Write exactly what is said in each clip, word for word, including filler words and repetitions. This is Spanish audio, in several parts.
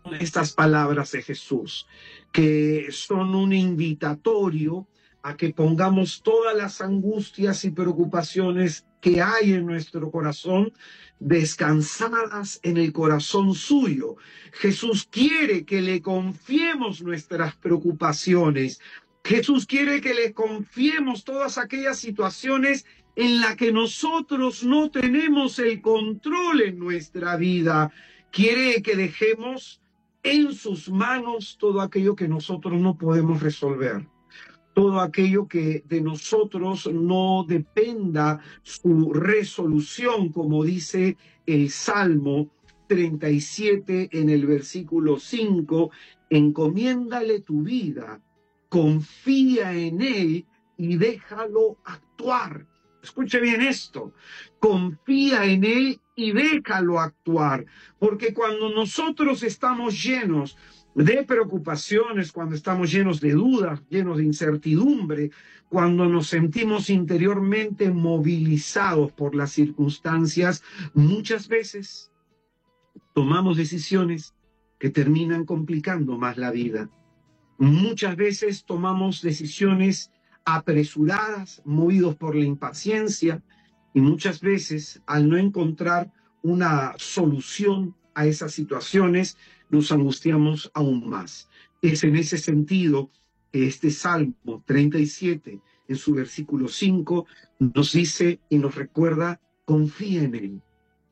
estas palabras de Jesús, que son un invitatorio a que pongamos todas las angustias y preocupaciones que hay en nuestro corazón descansadas en el corazón suyo. Jesús quiere que le confiemos nuestras preocupaciones. Jesús quiere que le confiemos todas aquellas situaciones en las que nosotros no tenemos el control en nuestra vida. Quiere que dejemos en sus manos todo aquello que nosotros no podemos resolver, todo aquello que de nosotros no dependa su resolución, como dice el Salmo treinta y siete en el versículo cinco, encomiéndale tu vida, confía en él y déjalo actuar. Escuche bien esto, confía en él y déjalo actuar, porque cuando nosotros estamos llenos de preocupaciones, cuando estamos llenos de dudas, llenos de incertidumbre, cuando nos sentimos interiormente movilizados por las circunstancias, muchas veces tomamos decisiones que terminan complicando más la vida. Muchas veces tomamos decisiones apresuradas, movidos por la impaciencia, y muchas veces, al no encontrar una solución a esas situaciones, nos angustiamos aún más. Es en ese sentido que este Salmo treinta y siete, en su versículo cinco, nos dice y nos recuerda: confía en él,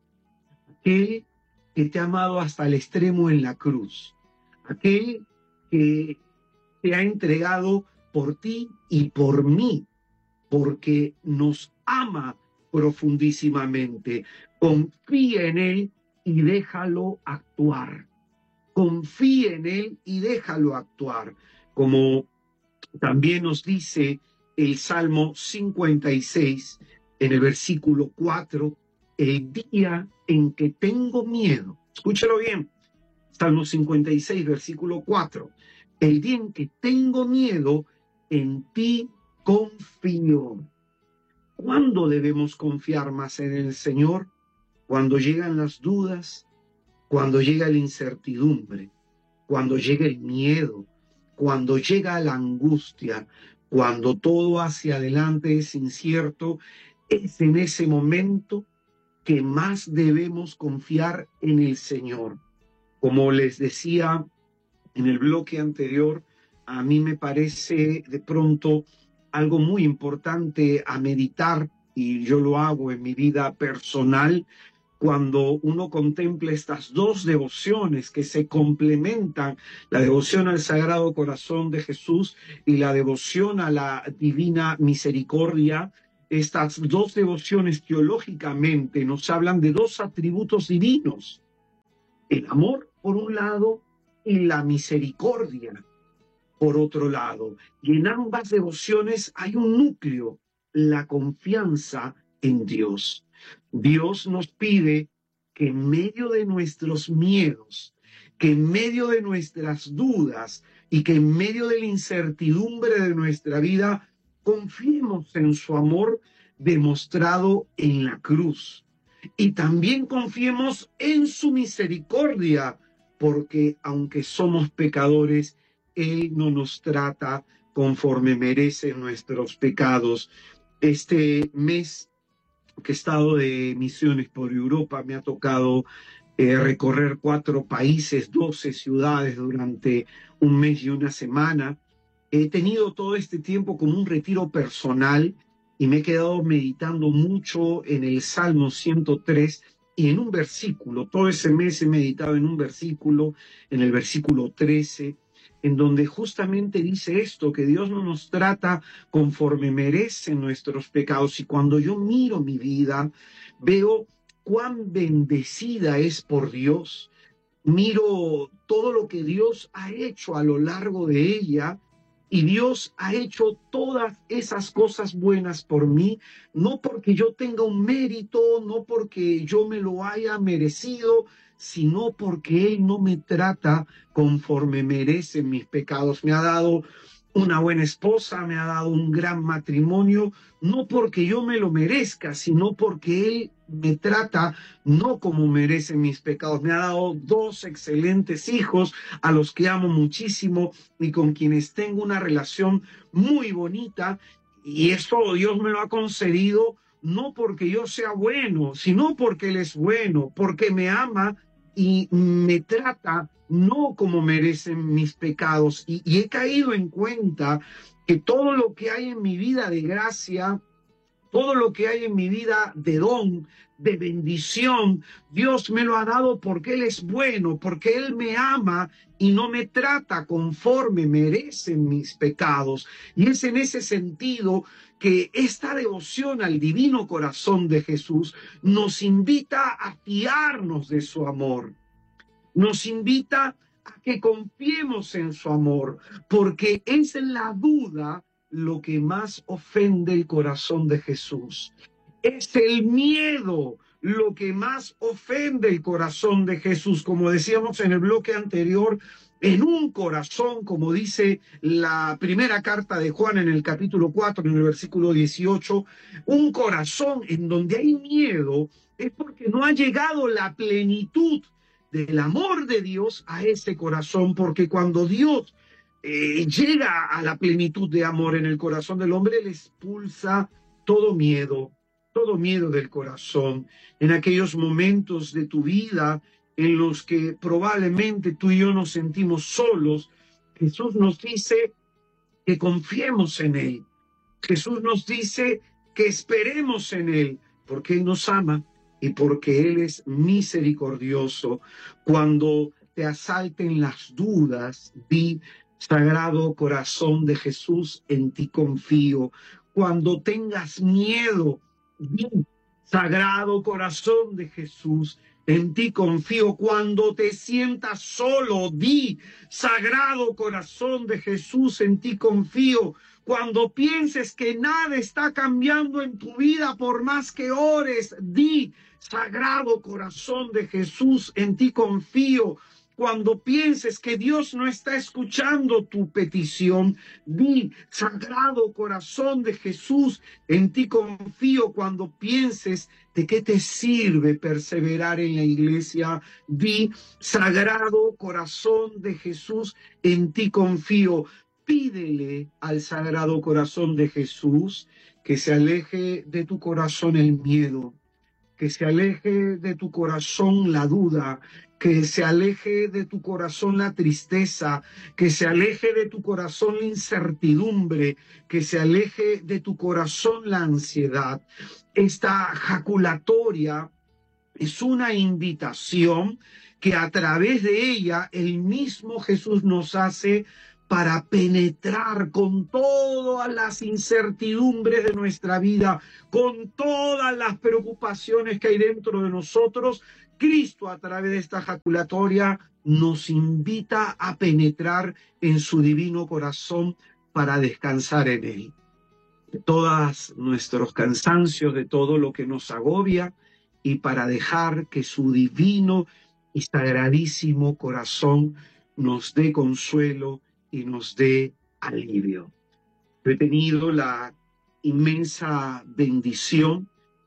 aquel que te ha amado hasta el extremo en la cruz, aquel que te ha entregado por ti y por mí, porque nos ama profundísimamente. Confía en él y déjalo actuar. Confía en él y déjalo actuar. Como también nos dice el Salmo cincuenta y seis, en el versículo cuatro, el día en que tengo miedo, escúchalo bien, Salmo cincuenta y seis, versículo cuatro, el día en que tengo miedo, en ti confío. ¿Cuándo debemos confiar más en el Señor? Cuando llegan las dudas, cuando llega la incertidumbre, cuando llega el miedo, cuando llega la angustia, cuando todo hacia adelante es incierto. Es en ese momento que más debemos confiar en el Señor. Como les decía en el bloque anterior, a mí me parece de pronto algo muy importante a meditar, y yo lo hago en mi vida personal, cuando uno contempla estas dos devociones que se complementan, la devoción al Sagrado Corazón de Jesús y la devoción a la Divina Misericordia. Estas dos devociones teológicamente nos hablan de dos atributos divinos: el amor por un lado y la misericordia por otro lado. Y en ambas devociones hay un núcleo: la confianza en Dios. Dios nos pide que en medio de nuestros miedos, que en medio de nuestras dudas y que en medio de la incertidumbre de nuestra vida, confiemos en su amor demostrado en la cruz. Y también confiemos en su misericordia, porque aunque somos pecadores, Él no nos trata conforme merecen nuestros pecados. Este mes que he estado de misiones por Europa, me ha tocado eh, recorrer cuatro países, doce ciudades durante un mes y una semana. He tenido todo este tiempo como un retiro personal y me he quedado meditando mucho en el Salmo ciento tres y en un versículo. Todo ese mes he meditado en un versículo, en el versículo trece, en donde justamente dice esto, que Dios no nos trata conforme merecen nuestros pecados. Y cuando yo miro mi vida, veo cuán bendecida es por Dios, miro todo lo que Dios ha hecho a lo largo de ella, y Dios ha hecho todas esas cosas buenas por mí, no porque yo tenga un mérito, no porque yo me lo haya merecido, sino porque Él no me trata conforme merecen mis pecados. Me ha dado una buena esposa, me ha dado un gran matrimonio, no porque yo me lo merezca, sino porque Él me trata no como merecen mis pecados. Me ha dado dos excelentes hijos a los que amo muchísimo y con quienes tengo una relación muy bonita. Y esto Dios me lo ha concedido no porque yo sea bueno, sino porque Él es bueno, porque me ama y me trata no como merecen mis pecados. Y, y he caído en cuenta que todo lo que hay en mi vida de gracia, todo lo que hay en mi vida de don, de bendición, Dios me lo ha dado porque Él es bueno, porque Él me ama y no me trata conforme merecen mis pecados. Y es en ese sentido que esta devoción al divino corazón de Jesús nos invita a fiarnos de su amor, nos invita a que confiemos en su amor, porque es la duda lo que más ofende el corazón de Jesús. Es el miedo lo que más ofende el corazón de Jesús. Como decíamos en el bloque anterior, en un corazón, como dice la primera carta de Juan en el capítulo cuatro, en el versículo dieciocho, un corazón en donde hay miedo es porque no ha llegado la plenitud del amor de Dios a ese corazón, porque cuando Dios eh, llega a la plenitud de amor en el corazón del hombre, le expulsa todo miedo, todo miedo del corazón. En aquellos momentos de tu vida en los que probablemente tú y yo nos sentimos solos, Jesús nos dice que confiemos en Él. Jesús nos dice que esperemos en Él, porque Él nos ama y porque Él es misericordioso. Cuando te asalten las dudas, di: Sagrado Corazón de Jesús, en ti confío. Cuando tengas miedo, di: Sagrado Corazón de Jesús, en ti confío. Cuando te sientas solo, di: Sagrado Corazón de Jesús, en ti confío. Cuando pienses que nada está cambiando en tu vida, por más que ores, di: Sagrado Corazón de Jesús, en ti confío. Cuando pienses que Dios no está escuchando tu petición, di: Sagrado Corazón de Jesús, en ti confío. Cuando pienses de qué te sirve perseverar en la iglesia, di: Sagrado Corazón de Jesús, en ti confío. Pídele al Sagrado Corazón de Jesús que se aleje de tu corazón el miedo, que se aleje de tu corazón la duda, que se aleje de tu corazón la tristeza, que se aleje de tu corazón la incertidumbre, que se aleje de tu corazón la ansiedad. Esta jaculatoria es una invitación que a través de ella el mismo Jesús nos hace para penetrar con todas las incertidumbres de nuestra vida, con todas las preocupaciones que hay dentro de nosotros. Cristo, a través de esta jaculatoria, nos invita a penetrar en su divino corazón para descansar en él. De todos nuestros cansancios, de todo lo que nos agobia, y para dejar que su divino y sagradísimo corazón nos dé consuelo y nos dé alivio. Yo he tenido la inmensa bendición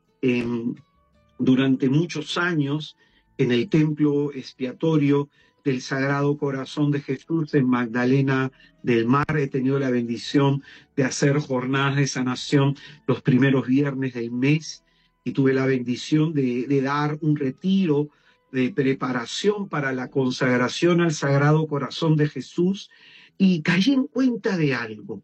en, durante muchos años en el templo expiatorio del Sagrado Corazón de Jesús en Magdalena del Mar. He tenido la bendición de hacer jornadas de sanación los primeros viernes del mes y tuve la bendición de, de dar un retiro de preparación para la consagración al Sagrado Corazón de Jesús. Y caí en cuenta de algo,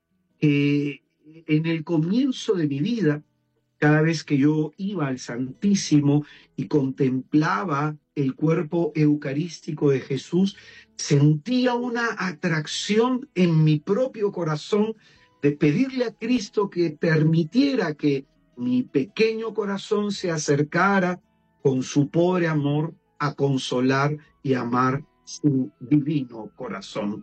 que en el comienzo de mi vida, cada vez que yo iba al Santísimo y contemplaba el cuerpo eucarístico de Jesús, sentía una atracción en mi propio corazón de pedirle a Cristo que permitiera que mi pequeño corazón se acercara con su pobre amor a consolar y amar su divino corazón.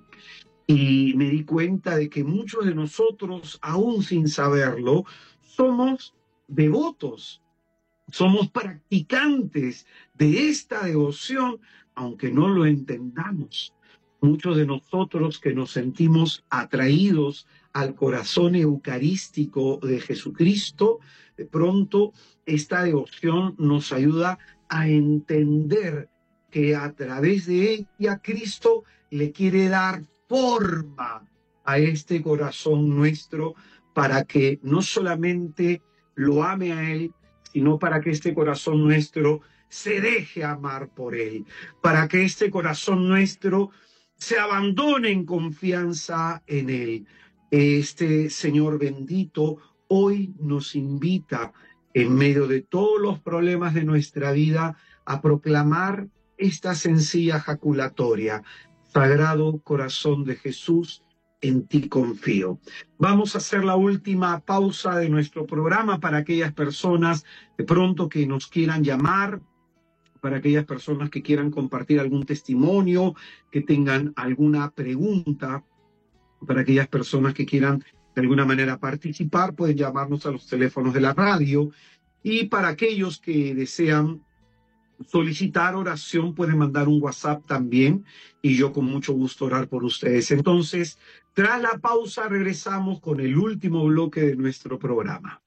Y me di cuenta de que muchos de nosotros, aún sin saberlo, somos devotos, somos practicantes de esta devoción, aunque no lo entendamos. Muchos de nosotros que nos sentimos atraídos al corazón eucarístico de Jesucristo, De pronto, esta devoción nos ayuda a entender que a través de ella Cristo le quiere dar forma a este corazón nuestro para que no solamente lo ame a Él, sino para que este corazón nuestro se deje amar por Él, para que este corazón nuestro se abandone en confianza en Él. Este Señor bendito hoy nos invita, en medio de todos los problemas de nuestra vida, a proclamar esta sencilla jaculatoria: Sagrado Corazón de Jesús, en ti confío. Vamos a hacer la última pausa de nuestro programa para aquellas personas de pronto que nos quieran llamar, para aquellas personas que quieran compartir algún testimonio, que tengan alguna pregunta, para aquellas personas que quieran de alguna manera participar, pueden llamarnos a los teléfonos de la radio, y para aquellos que desean solicitar oración pueden mandar un WhatsApp también, y yo con mucho gusto orar por ustedes. Entonces, tras la pausa regresamos con el último bloque de nuestro programa.